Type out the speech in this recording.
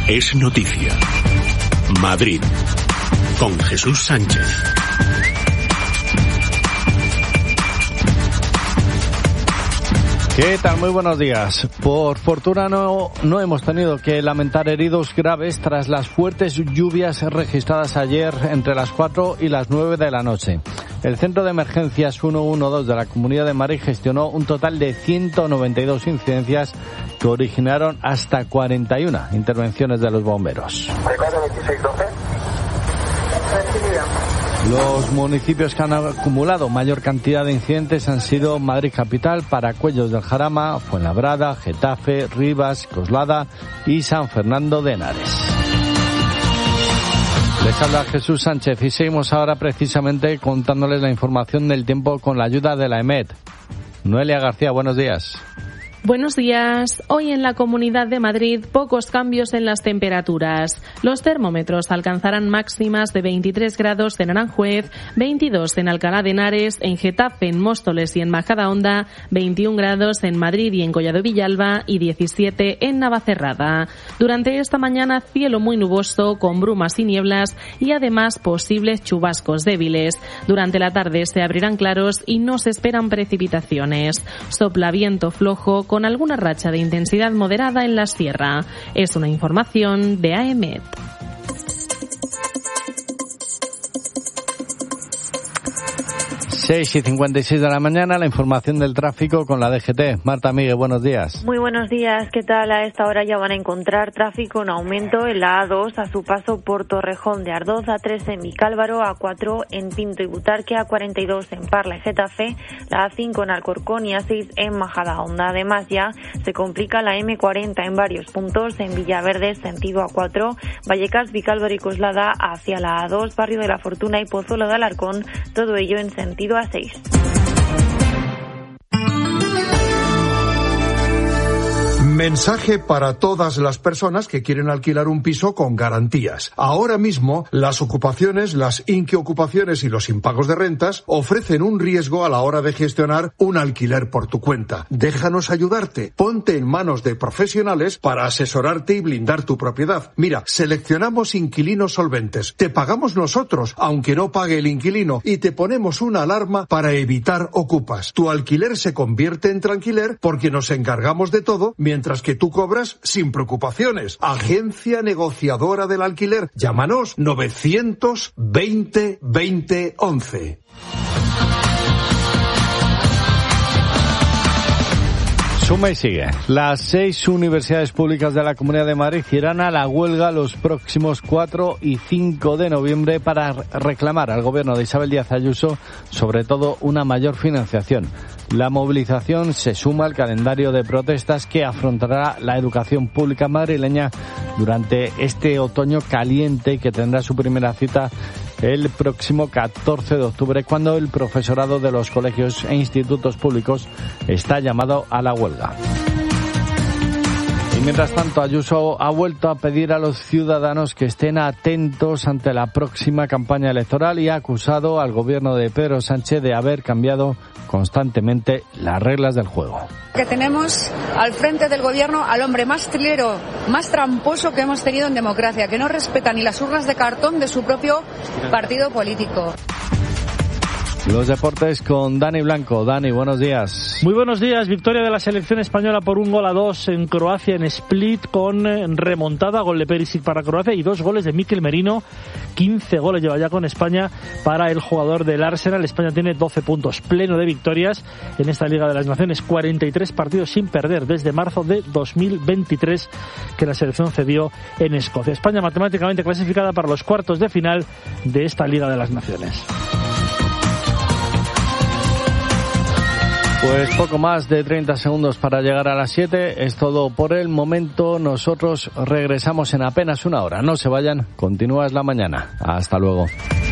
Es noticia. Madrid, con Jesús Sánchez. ¿Qué tal? Muy buenos días. Por fortuna no hemos tenido que lamentar heridos graves tras las fuertes lluvias registradas ayer entre las 4 y las 9 de la noche. El Centro de Emergencias 112 de la Comunidad de Madrid gestionó un total de 192 incidencias que originaron hasta 41 intervenciones de los bomberos. Los municipios que han acumulado mayor cantidad de incidentes han sido Madrid Capital, Paracuellos del Jarama, Fuenlabrada, Getafe, Rivas, Coslada y San Fernando de Henares. Les habla Jesús Sánchez y seguimos ahora precisamente contándoles la información del tiempo con la ayuda de la EMET. Noelia García, buenos días. Buenos días. Hoy en la Comunidad de Madrid pocos cambios en las temperaturas. Los termómetros alcanzarán máximas de 23 grados en Aranjuez, 22 en Alcalá de Henares, en Getafe, en Móstoles y en Majadahonda, 21 grados en Madrid y en Collado Villalba y 17 en Navacerrada. Durante esta mañana cielo muy nuboso con brumas y nieblas y además posibles chubascos débiles. Durante la tarde se abrirán claros y no se esperan precipitaciones. Sopla viento flojo con alguna racha de intensidad moderada en la sierra. Es una información de AEMET. 6:56 de la mañana, la información del tráfico con la DGT. Marta Miguel, buenos días. Muy buenos días, ¿qué tal? A esta hora ya van a encontrar tráfico en aumento en la A2 a su paso por Torrejón de Ardoz, A3 en Vicálvaro, A4 en Pinto y Butarque, A42 en Parla y Getafe, la A5 en Alcorcón y A6 en Majadahonda. Además ya se complica la M40 en varios puntos, en Villaverde sentido A4, Vallecas, Vicálvaro y Coslada hacia la A2, Barrio de la Fortuna y Pozuelo de Alarcón, todo ello en sentido A6. Mensaje para todas las personas que quieren alquilar un piso con garantías. Ahora mismo, las ocupaciones, las inquiocupaciones y los impagos de rentas ofrecen un riesgo a la hora de gestionar un alquiler por tu cuenta. Déjanos ayudarte. Ponte en manos de profesionales para asesorarte y blindar tu propiedad. Mira, seleccionamos inquilinos solventes. Te pagamos nosotros, aunque no pague el inquilino, y te ponemos una alarma para evitar ocupas. Tu alquiler se convierte en tranquiler porque nos encargamos de todo mientras que tú cobras sin preocupaciones. Agencia negociadora del alquiler. Llámanos 920 20 11. Suma y sigue. Las 6 universidades públicas de la Comunidad de Madrid irán a la huelga los próximos 4 y 5 de noviembre para reclamar al gobierno de Isabel Díaz Ayuso, sobre todo, una mayor financiación. La movilización se suma al calendario de protestas que afrontará la educación pública madrileña durante este otoño caliente, que tendrá su primera cita el próximo 14 de octubre, cuando el profesorado de los colegios e institutos públicos está llamado a la huelga. Y mientras tanto, Ayuso ha vuelto a pedir a los ciudadanos que estén atentos ante la próxima campaña electoral y ha acusado al gobierno de Pedro Sánchez de haber cambiado constantemente las reglas del juego. Que tenemos al frente del gobierno al hombre más trilero, más tramposo que hemos tenido en democracia, que no respeta ni las urnas de cartón de su propio partido político. Los deportes con Dani Blanco. Dani, buenos días. Muy buenos días. Victoria de la selección española por 1-2 en Croacia, en Split, con remontada, gol de Perisic para Croacia y 2 goles de Mikel Merino. 15 goles lleva ya con España para el jugador del Arsenal. España tiene 12 puntos, pleno de victorias en esta Liga de las Naciones. 43 partidos sin perder desde marzo de 2023, que la selección cedió en Escocia. España matemáticamente clasificada para los cuartos de final de esta Liga de las Naciones. Pues poco más de 30 segundos para llegar a las 7. Es todo por el momento. Nosotros regresamos en apenas una hora. No se vayan. Continúa la mañana. Hasta luego.